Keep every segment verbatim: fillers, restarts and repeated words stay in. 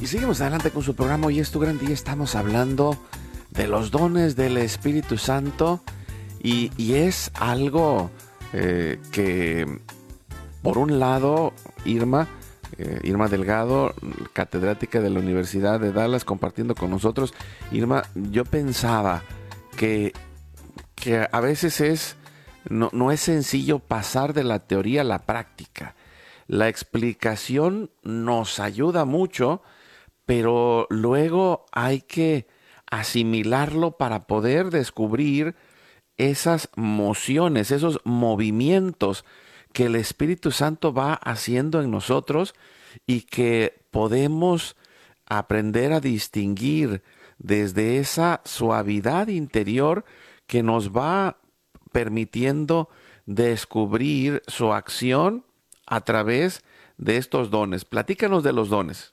seguimos adelante con su programa. Hoy es tu gran día. Estamos hablando de los dones del Espíritu Santo y, y es algo eh, que, por un lado, Irma, eh, Irma Delgado, catedrática de la Universidad de Dallas, compartiendo con nosotros. Irma, yo pensaba que, que a veces es, no, no es sencillo pasar de la teoría a la práctica. La explicación nos ayuda mucho, pero luego hay que asimilarlo para poder descubrir esas mociones, esos movimientos que el Espíritu Santo va haciendo en nosotros y que podemos aprender a distinguir desde esa suavidad interior que nos va permitiendo descubrir su acción a través de estos dones. Platícanos de los dones.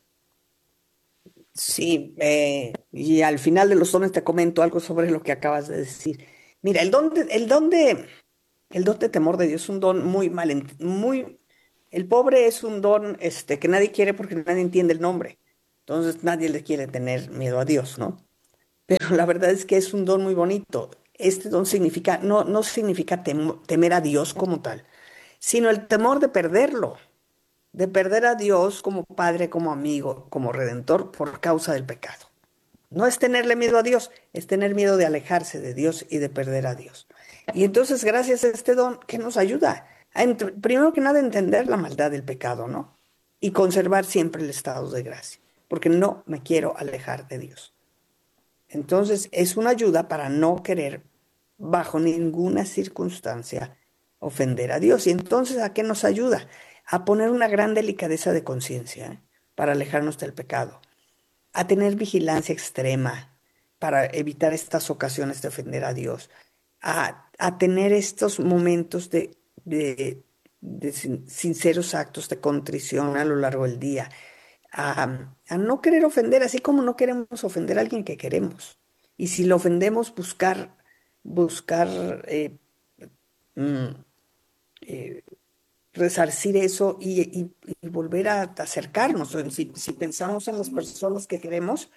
Sí, eh, y al final de los dones te comento algo sobre lo que acabas de decir. Mira, el don de, el don de, el don de temor de Dios es un don muy mal, ent- muy, el pobre es un don este, que nadie quiere porque nadie entiende el nombre. Entonces nadie le quiere tener miedo a Dios, ¿no? Pero la verdad es que es un don muy bonito. Este don significa, no, no significa temo- temer a Dios como tal, sino el temor de perderlo, de perder a Dios como Padre, como amigo, como Redentor por causa del pecado. No es tenerle miedo a Dios, es tener miedo de alejarse de Dios y de perder a Dios. Y entonces, gracias a este don, que nos ayuda a, ent- primero que nada, entender la maldad del pecado, ¿no? Y conservar siempre el estado de gracia, porque no me quiero alejar de Dios. Entonces, es una ayuda para no querer, bajo ninguna circunstancia, ofender a Dios. Y entonces, ¿a qué nos ayuda? A poner una gran delicadeza de conciencia, ¿eh? Para alejarnos del pecado, a tener vigilancia extrema para evitar estas ocasiones de ofender a Dios, a, a tener estos momentos de, de, de sin- sinceros actos de contrición a lo largo del día, a, a no querer ofender, así como no queremos ofender a alguien que queremos. Y si lo ofendemos, buscar, buscar eh, mm, eh, resarcir eso y, y- y volver a acercarnos. Si, si pensamos en las personas que queremos,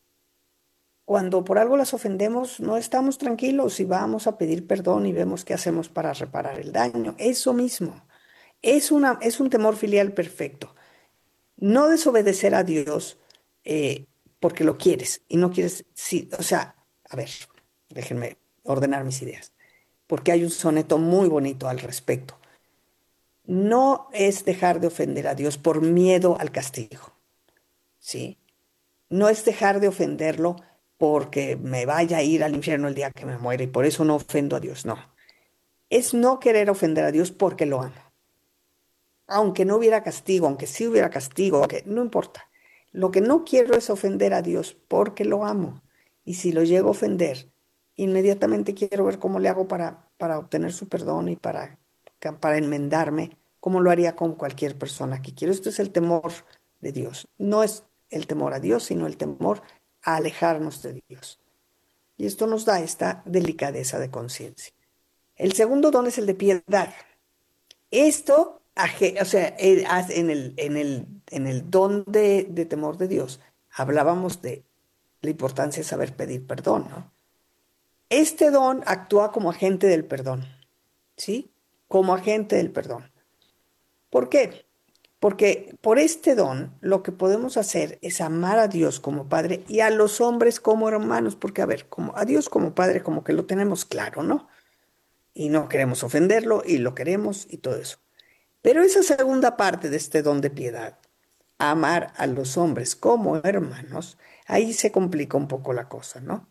cuando por algo las ofendemos, no estamos tranquilos y vamos a pedir perdón y vemos qué hacemos para reparar el daño. Eso mismo. Es una, es un temor filial perfecto. No desobedecer a Dios eh, porque lo quieres y no quieres, sí, o sea, a ver, déjenme ordenar mis ideas, porque hay un soneto muy bonito al respecto. No es dejar de ofender a Dios por miedo al castigo, ¿sí? No es dejar de ofenderlo porque me vaya a ir al infierno el día que me muera y por eso no ofendo a Dios, no. Es no querer ofender a Dios porque lo amo. Aunque no hubiera castigo, aunque sí hubiera castigo, aunque, no importa. Lo que no quiero es ofender a Dios porque lo amo. Y si lo llego a ofender, inmediatamente quiero ver cómo le hago para, para obtener su perdón y para, para enmendarme, como lo haría con cualquier persona que quiero. Esto es el temor de Dios. No es el temor a Dios, sino el temor a alejarnos de Dios. Y esto nos da esta delicadeza de conciencia. El segundo don es el de piedad. Esto, aje- o sea, eh, as- en el, en el, en el don de, de temor de Dios, hablábamos de la importancia de saber pedir perdón, ¿no? Este don actúa como agente del perdón, ¿sí? Como agente del perdón. ¿Por qué? Porque por este don lo que podemos hacer es amar a Dios como Padre y a los hombres como hermanos, porque a ver, como a Dios como Padre como que lo tenemos claro, ¿no? Y no queremos ofenderlo y lo queremos y todo eso. Pero esa segunda parte de este don de piedad, amar a los hombres como hermanos, ahí se complica un poco la cosa, ¿no?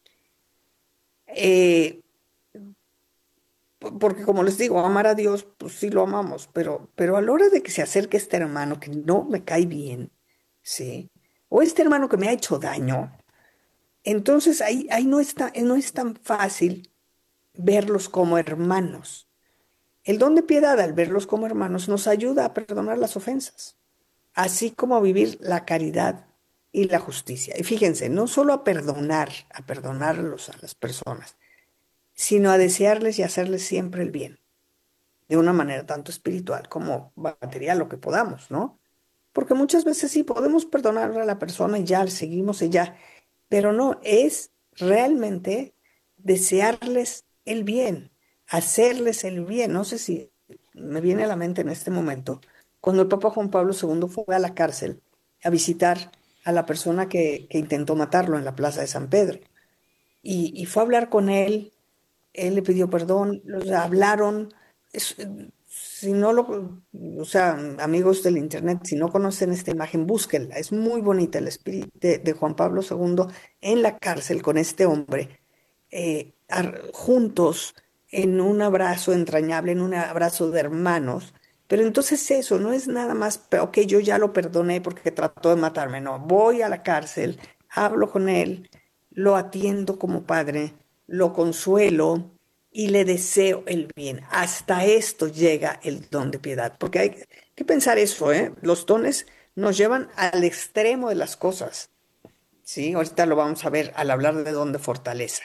Eh, po- porque como les digo, amar a Dios, pues sí lo amamos, pero, pero a la hora de que se acerque este hermano que no me cae bien, ¿sí? O este hermano que me ha hecho daño, entonces ahí, ahí no está, no es tan fácil verlos como hermanos. El don de piedad, al verlos como hermanos, nos ayuda a perdonar las ofensas, así como a vivir la caridad y la justicia. Y fíjense, no solo a perdonar, a perdonarlos a las personas, sino a desearles y hacerles siempre el bien, de una manera tanto espiritual como material, lo que podamos, ¿no? Porque muchas veces sí podemos perdonar a la persona y ya seguimos y ya, pero no, es realmente desearles el bien, hacerles el bien. No sé si me viene a la mente en este momento, cuando el Papa Juan Pablo segundo fue a la cárcel a visitar a la persona que, que intentó matarlo en la plaza de San Pedro y, y fue a hablar con él. Él le pidió perdón, los hablaron. Es- si no lo, o sea, amigos del internet, si no conocen esta imagen, búsquenla. Es muy bonita el espíritu de, de Juan Pablo segundo en la cárcel con este hombre, eh, ar- juntos en un abrazo entrañable, en un abrazo de hermanos. Pero entonces eso no es nada más, pe- ok, yo ya lo perdoné porque trató de matarme. No, voy a la cárcel, hablo con él, lo atiendo como padre, lo consuelo y le deseo el bien. Hasta esto llega el don de piedad, porque hay que pensar eso, ¿eh? Los dones nos llevan al extremo de las cosas, ¿sí? Ahorita lo vamos a ver al hablar de don de fortaleza.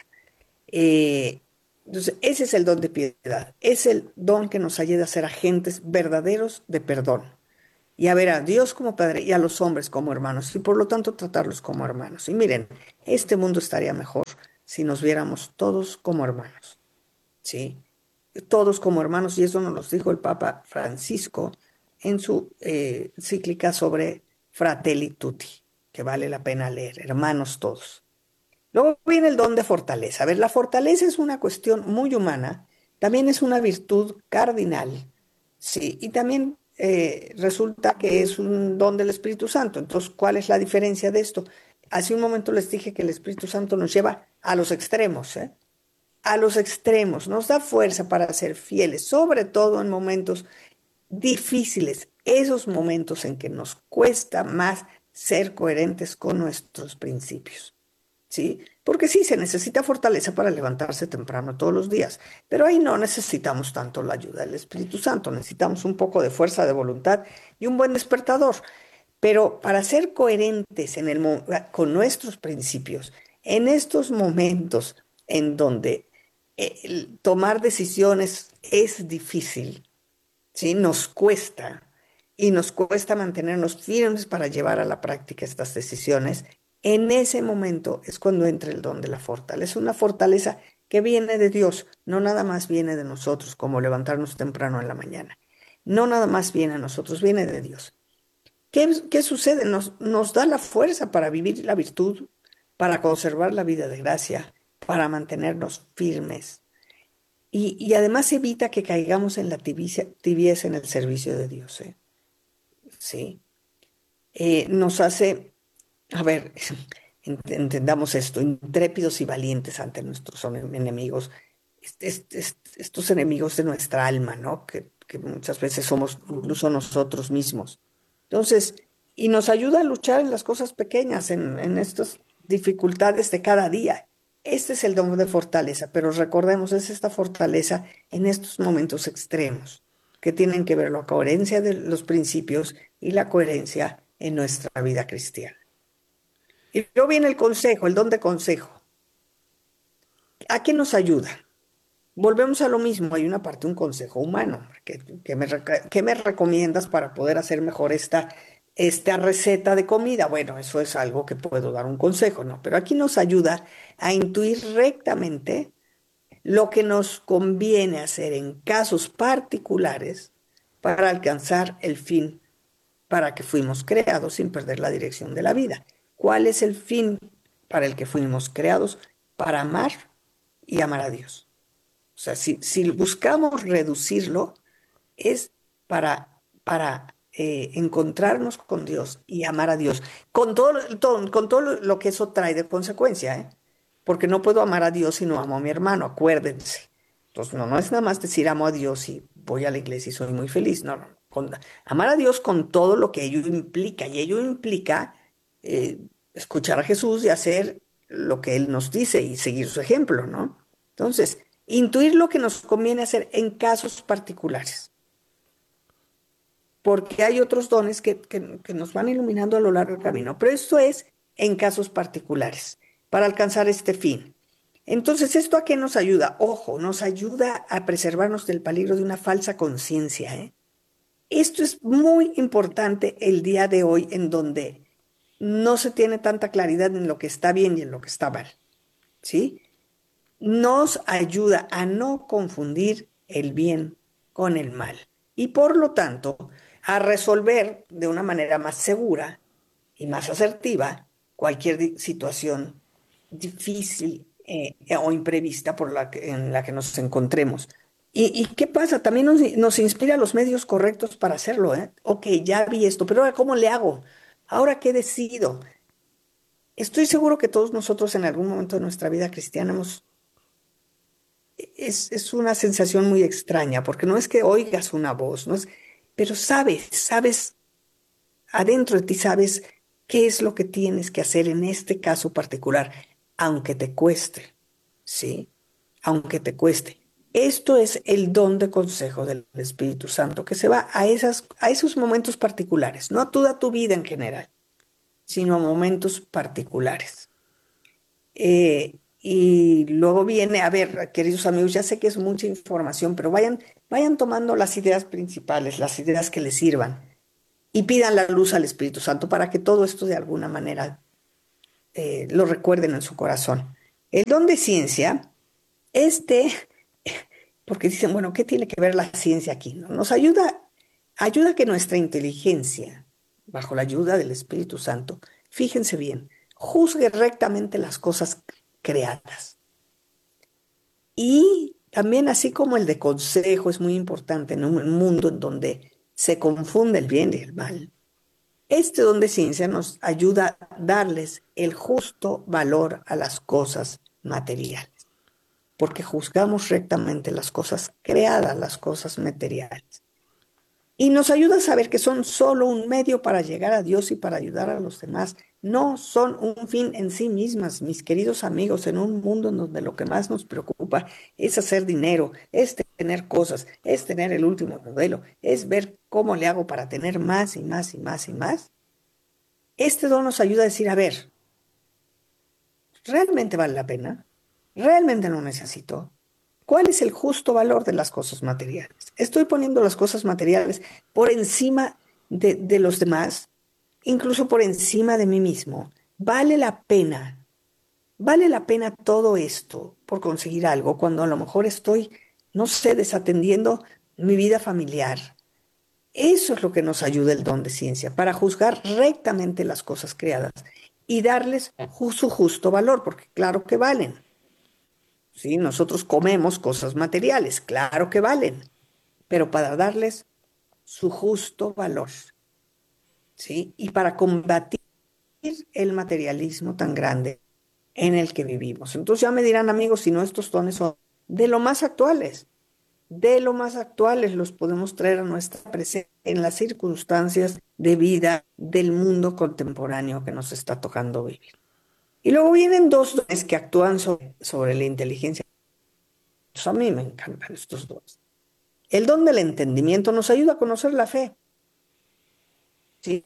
Eh, entonces, ese es el don de piedad, es el don que nos ayuda a ser agentes verdaderos de perdón y a ver a Dios como Padre y a los hombres como hermanos y por lo tanto tratarlos como hermanos. Y miren, este mundo estaría mejor si nos viéramos todos como hermanos. ¿Sí? Todos como hermanos, y eso nos lo dijo el Papa Francisco en su eh, encíclica sobre Fratelli Tutti, que vale la pena leer, hermanos todos. Luego viene el don de fortaleza. A ver, la fortaleza es una cuestión muy humana, también es una virtud cardinal, sí, y también eh, resulta que es un don del Espíritu Santo. Entonces, ¿cuál es la diferencia de esto? Hace un momento les dije que el Espíritu Santo nos lleva a los extremos, ¿eh? A los extremos, nos da fuerza para ser fieles, sobre todo en momentos difíciles, esos momentos en que nos cuesta más ser coherentes con nuestros principios, ¿sí? Porque sí, se necesita fortaleza para levantarse temprano todos los días, pero ahí no necesitamos tanto la ayuda del Espíritu Santo, necesitamos un poco de fuerza de voluntad y un buen despertador, pero para ser coherentes en el, mo- con nuestros principios, en estos momentos en donde eh, el tomar decisiones es difícil, ¿sí? Nos cuesta y nos cuesta mantenernos firmes para llevar a la práctica estas decisiones. En ese momento es cuando entra el don de la fortaleza, una fortaleza que viene de Dios, no nada más viene de nosotros, como levantarnos temprano en la mañana. No nada más viene a nosotros, viene de Dios. ¿Qué, qué sucede? Nos, nos da la fuerza para vivir la virtud, para conservar la vida de gracia, para mantenernos firmes. Y, y además evita que caigamos en la tibieza, tibieza en el servicio de Dios, ¿eh? Sí. Eh, nos hace, a ver, ent- entendamos esto, intrépidos y valientes ante nuestros son- enemigos, est- est- est- estos enemigos de nuestra alma, ¿no? Que, que muchas veces somos incluso nosotros mismos. Entonces, y nos ayuda a luchar en las cosas pequeñas, en, en estas dificultades de cada día. Este es el don de fortaleza, pero recordemos, es esta fortaleza en estos momentos extremos que tienen que ver la coherencia de los principios y la coherencia en nuestra vida cristiana. Y luego viene el consejo, el don de consejo. ¿A qué nos ayuda? Volvemos a lo mismo, hay una parte, un consejo humano. ¿Qué, qué me, reca- qué me recomiendas para poder hacer mejor esta, esta receta de comida? Bueno, eso es algo que puedo dar un consejo, ¿no? Pero aquí nos ayuda a intuir rectamente lo que nos conviene hacer en casos particulares para alcanzar el fin para que fuimos creados sin perder la dirección de la vida. ¿Cuál es el fin para el que fuimos creados? Para amar y amar a Dios. O sea, si, si buscamos reducirlo, es para, para eh, encontrarnos con Dios y amar a Dios, con todo, todo- con todo lo que eso trae de consecuencia, ¿eh? Porque no puedo amar a Dios si no amo a mi hermano, acuérdense. Entonces, no, no es nada más decir amo a Dios y voy a la iglesia y soy muy feliz. No, no. Con- amar a Dios con todo lo que ello implica. Y ello implica eh, escuchar a Jesús y hacer lo que Él nos dice y seguir su ejemplo, ¿no? Entonces, intuir lo que nos conviene hacer en casos particulares, porque hay otros dones que, que, que nos van iluminando a lo largo del camino, pero esto es en casos particulares, para alcanzar este fin. Entonces, ¿esto a qué nos ayuda? Ojo, nos ayuda a preservarnos del peligro de una falsa conciencia, ¿eh? Esto es muy importante el día de hoy en donde no se tiene tanta claridad en lo que está bien y en lo que está mal, ¿sí? Nos ayuda a no confundir el bien con el mal y por lo tanto a resolver de una manera más segura y más asertiva cualquier di- situación difícil eh, o imprevista por la que- en la que nos encontremos. ¿Y, y qué pasa? También nos, nos inspira los medios correctos para hacerlo, ¿eh? Ok, ya vi esto, pero ahora ¿cómo le hago? ¿Ahora qué decido? Estoy seguro que todos nosotros en algún momento de nuestra vida cristiana hemos es, es una sensación muy extraña, porque no es que oigas una voz, no es, pero sabes, sabes, adentro de ti sabes qué es lo que tienes que hacer en este caso particular, aunque te cueste, ¿sí? Aunque te cueste. Esto es el don de consejo del Espíritu Santo, que se va a, esas, a esos momentos particulares, no a toda tu vida en general, sino a momentos particulares. Eh, y luego viene, a ver, queridos amigos, ya sé que es mucha información, pero vayan, vayan tomando las ideas principales, las ideas que les sirvan, y pidan la luz al Espíritu Santo para que todo esto de alguna manera eh, lo recuerden en su corazón. El don de ciencia, este, porque dicen, bueno, ¿qué tiene que ver la ciencia aquí? ¿No? Nos ayuda, ayuda a que nuestra inteligencia, bajo la ayuda del Espíritu Santo, fíjense bien, juzgue rectamente las cosas creadas. Y también así como el de consejo es muy importante en un mundo en donde se confunde el bien y el mal, este don de ciencia nos ayuda a darles el justo valor a las cosas materiales, porque juzgamos rectamente las cosas creadas, las cosas materiales. Y nos ayuda a saber que son solo un medio para llegar a Dios y para ayudar a los demás. No son un fin en sí mismas, mis queridos amigos, en un mundo en donde lo que más nos preocupa es hacer dinero, es tener cosas, es tener el último modelo, es ver cómo le hago para tener más y más y más y más. Este don nos ayuda a decir, a ver, ¿realmente vale la pena? ¿Realmente no necesito? ¿Cuál es el justo valor de las cosas materiales? ¿Estoy poniendo las cosas materiales por encima de, de los demás, incluso por encima de mí mismo? ¿Vale la pena? ¿Vale la pena todo esto por conseguir algo cuando a lo mejor estoy, no sé, desatendiendo mi vida familiar? Eso es lo que nos ayuda el don de ciencia, para juzgar rectamente las cosas creadas y darles ju- su justo valor, porque claro que valen. ¿Sí? Nosotros comemos cosas materiales, claro que valen, pero para darles su justo valor, ¿sí? Y para combatir el materialismo tan grande en el que vivimos. Entonces ya me dirán, amigos, si no estos dones son de lo más actuales, de lo más actuales los podemos traer a nuestra presencia en las circunstancias de vida del mundo contemporáneo que nos está tocando vivir. Y luego vienen dos dones que actúan sobre, sobre la inteligencia. Pues a mí me encantan estos dos. El don del entendimiento nos ayuda a conocer la fe, ¿sí?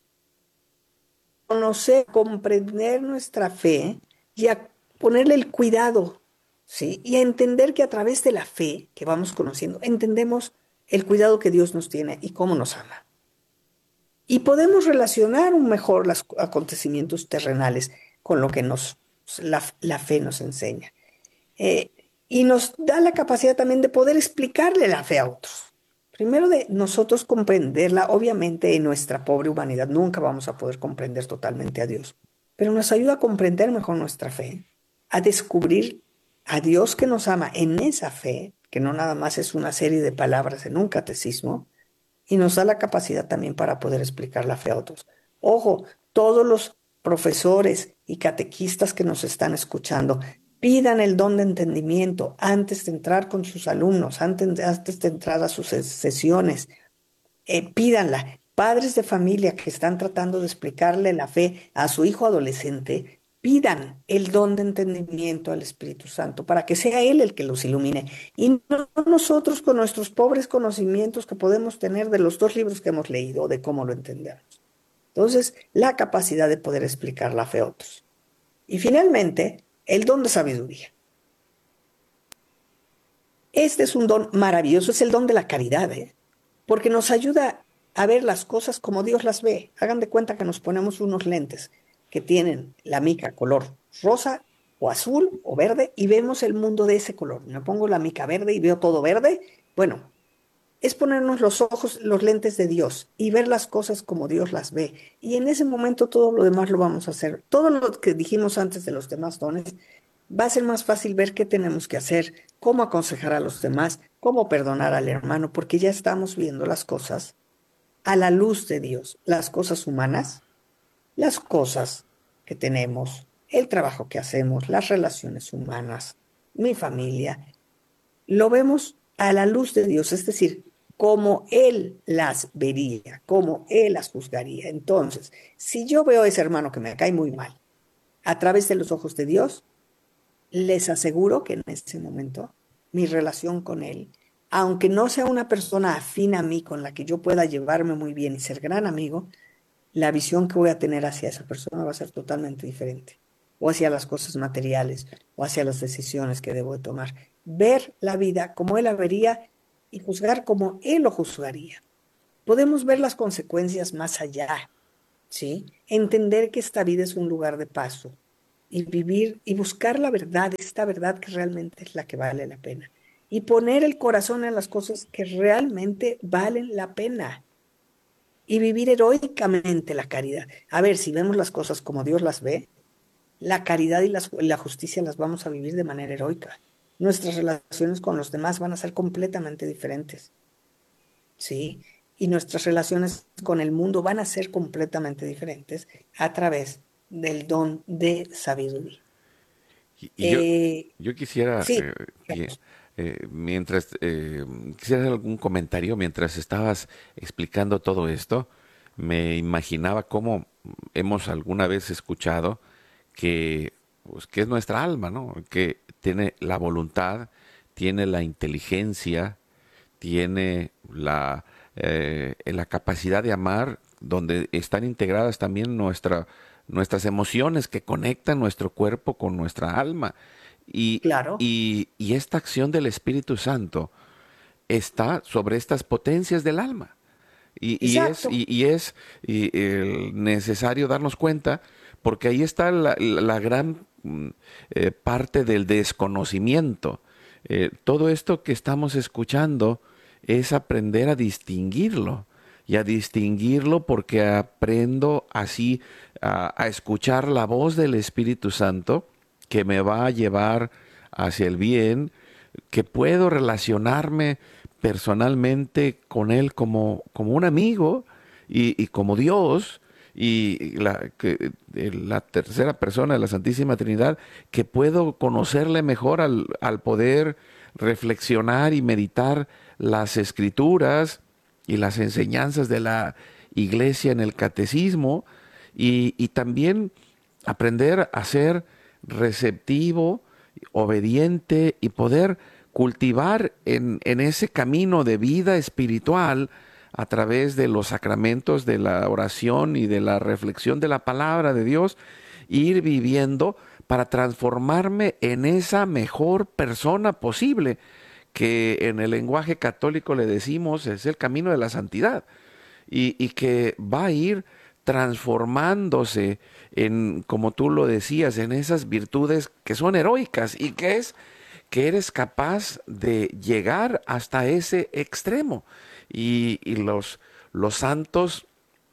Conocer, comprender nuestra fe y a ponerle el cuidado, ¿sí? Y a entender que a través de la fe que vamos conociendo, entendemos el cuidado que Dios nos tiene y cómo nos ama. Y podemos relacionar un mejor los acontecimientos terrenales con lo que nos, la, la fe nos enseña. Eh, y nos da la capacidad también de poder explicarle la fe a otros. Primero de nosotros comprenderla, obviamente en nuestra pobre humanidad nunca vamos a poder comprender totalmente a Dios, pero nos ayuda a comprender mejor nuestra fe, a descubrir a Dios que nos ama en esa fe, que no nada más es una serie de palabras en un catecismo, y nos da la capacidad también para poder explicar la fe a otros. Ojo, todos los profesores y catequistas que nos están escuchando, pidan el don de entendimiento antes de entrar con sus alumnos, antes, antes de entrar a sus sesiones. Eh, pídanla. Padres de familia que están tratando de explicarle la fe a su hijo adolescente, pidan el don de entendimiento al Espíritu Santo para que sea Él el que los ilumine y no nosotros con nuestros pobres conocimientos que podemos tener de los dos libros que hemos leído, de cómo lo entendemos. Entonces, la capacidad de poder explicar la fe a otros. Y finalmente, el don de sabiduría. Este es un don maravilloso, es el don de la caridad, ¿eh? porque nos ayuda a ver las cosas como Dios las ve. Hagan de cuenta que nos ponemos unos lentes que tienen la mica color rosa o azul o verde y vemos el mundo de ese color. Me pongo la mica verde y veo todo verde. Bueno, es ponernos los ojos, los lentes de Dios y ver las cosas como Dios las ve. Y en ese momento todo lo demás lo vamos a hacer. Todo lo que dijimos antes de los demás dones, va a ser más fácil ver qué tenemos que hacer, cómo aconsejar a los demás, cómo perdonar al hermano, porque ya estamos viendo las cosas a la luz de Dios, las cosas humanas, las cosas que tenemos, el trabajo que hacemos, las relaciones humanas, mi familia, lo vemos a la luz de Dios, es decir, como Él las vería, como Él las juzgaría. Entonces, si yo veo a ese hermano que me cae muy mal a través de los ojos de Dios, les aseguro que en ese momento mi relación con Él, aunque no sea una persona afín a mí con la que yo pueda llevarme muy bien y ser gran amigo, la visión que voy a tener hacia esa persona va a ser totalmente diferente, o hacia las cosas materiales, o hacia las decisiones que debo de tomar. Ver la vida como Él la vería y juzgar como Él lo juzgaría. Podemos ver las consecuencias más allá, ¿sí? Entender que esta vida es un lugar de paso y vivir y buscar la verdad, esta verdad que realmente es la que vale la pena. Y poner el corazón en las cosas que realmente valen la pena y vivir heroicamente la caridad. A ver, si vemos las cosas como Dios las ve, la caridad y las- la justicia las vamos a vivir de manera heroica. Nuestras relaciones con los demás van a ser completamente diferentes, ¿sí? Y nuestras relaciones con el mundo van a ser completamente diferentes a través del don de sabiduría. Y, y yo, Eh, yo quisiera, sí, eh, que, eh, mientras, eh, quisiera hacer algún comentario, mientras estabas explicando todo esto, me imaginaba cómo hemos alguna vez escuchado que, pues, que es nuestra alma, ¿no? Que tiene la voluntad, tiene la inteligencia, tiene la, eh, la capacidad de amar, donde están integradas también nuestra, nuestras emociones que conectan nuestro cuerpo con nuestra alma. Y, claro, y, y esta acción del Espíritu Santo está sobre estas potencias del alma. Y, y es, exacto. y, y es y, eh, necesario darnos cuenta, porque ahí está la, la gran mm, eh, parte del desconocimiento. Eh, todo esto que estamos escuchando es aprender a distinguirlo. Y a distinguirlo porque aprendo así a, a escuchar la voz del Espíritu Santo que me va a llevar hacia el bien, que puedo relacionarme personalmente con Él como, como un amigo y, y como Dios y la, que, eh, la tercera persona de la Santísima Trinidad, que puedo conocerle mejor al, al poder reflexionar y meditar las escrituras y las enseñanzas de la iglesia en el catecismo y, y también aprender a ser receptivo, obediente y poder cultivar en, en ese camino de vida espiritual a través de los sacramentos de la oración y de la reflexión de la palabra de Dios, ir viviendo para transformarme en esa mejor persona posible, que en el lenguaje católico le decimos es el camino de la santidad y, y que va a ir transformándose en, como tú lo decías, en esas virtudes que son heroicas y que es que eres capaz de llegar hasta ese extremo. Y, y los, los santos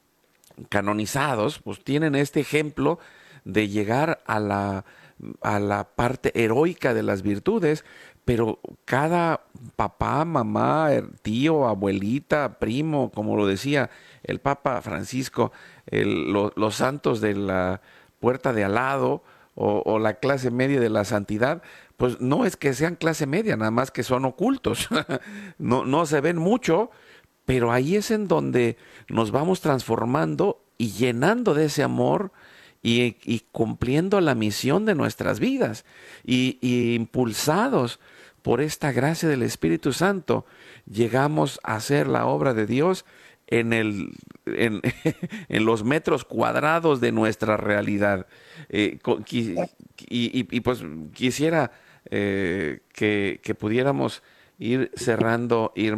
canonizados pues tienen este ejemplo de llegar a la, a la parte heroica de las virtudes, pero cada papá, mamá, her- tío, abuelita, primo, como lo decía el Papa Francisco, el- lo- los santos de la puerta de al lado o, o la clase media de la santidad, pues no es que sean clase media, nada más que son ocultos, no, no se ven mucho, pero ahí es en donde nos vamos transformando y llenando de ese amor y, y cumpliendo la misión de nuestras vidas y, y impulsados por esta gracia del Espíritu Santo, llegamos a hacer la obra de Dios en, el, en, en los metros cuadrados de nuestra realidad. Eh, co- qui- y, y- y pues quisiera eh, que, que pudiéramos ir cerrando, Irma,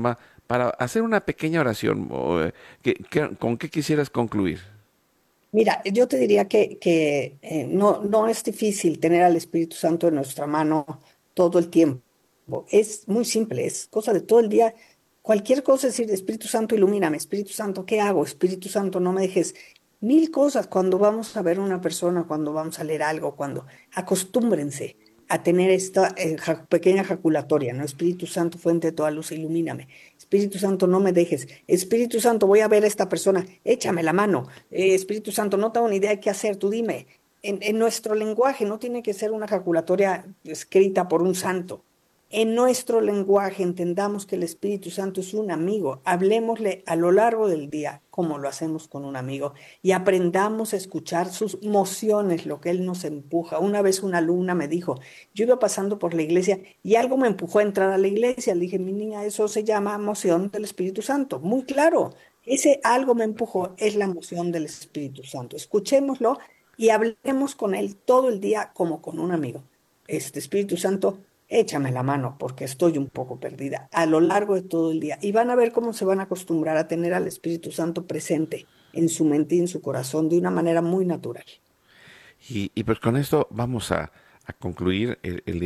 para hacer una pequeña oración. O, eh, ¿qué- qué- ¿con qué quisieras concluir? Mira, yo te diría que, que eh, no, no es difícil tener al Espíritu Santo en nuestra mano todo el tiempo. Es muy simple, es cosa de todo el día. Cualquier cosa, es decir, Espíritu Santo, ilumíname. Espíritu Santo, ¿qué hago? Espíritu Santo, no me dejes. Mil cosas cuando vamos a ver a una persona, cuando vamos a leer algo, cuando acostúmbrense a tener esta eh, ja- pequeña jaculatoria, ¿no? Espíritu Santo, fuente de toda luz, ilumíname. Espíritu Santo, no me dejes. Espíritu Santo, voy a ver a esta persona, échame la mano. Eh, Espíritu Santo, no tengo ni idea de qué hacer, tú dime. En, en nuestro lenguaje no tiene que ser una jaculatoria escrita por un santo. En nuestro lenguaje entendamos que el Espíritu Santo es un amigo. Hablemosle a lo largo del día como lo hacemos con un amigo y aprendamos a escuchar sus mociones, lo que Él nos empuja. Una vez una alumna me dijo, yo iba pasando por la iglesia y algo me empujó a entrar a la iglesia. Le dije, mi niña, eso se llama moción del Espíritu Santo. Muy claro, ese algo me empujó es la moción del Espíritu Santo. Escuchémoslo y hablemos con Él todo el día como con un amigo. Este Espíritu Santo, échame la mano porque estoy un poco perdida a lo largo de todo el día. Y van a ver cómo se van a acostumbrar a tener al Espíritu Santo presente en su mente y en su corazón de una manera muy natural. Y, y pues con esto vamos a, a concluir el, el